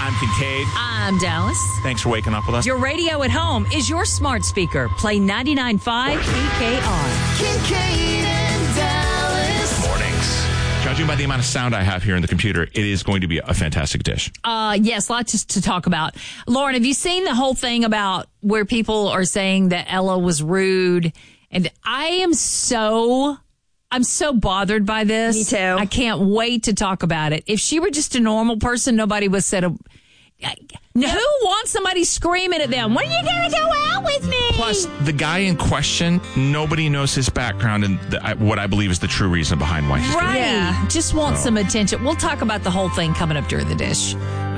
I'm Kincaid. I'm Dallas. Thanks for waking up with us. Your radio at home is your smart speaker. Play 99.5 KKR. Kincaid and Dallas. Mornings. Judging by the amount of sound I have here in the computer, it is going to be a fantastic dish. Yes, lots to talk about. Lauren, have you seen the whole thing about where people are saying that Ella was rude? And I'm so bothered by this. Me too. I can't wait to talk about it. If she were just a normal person, nobody would say, who wants somebody screaming at them? When are you going to go out with me? Plus, the guy in question, nobody knows his background and what I believe is the true reason behind why he's doing it. Right. Yeah. Just want some attention. We'll talk about the whole thing coming up during the dish.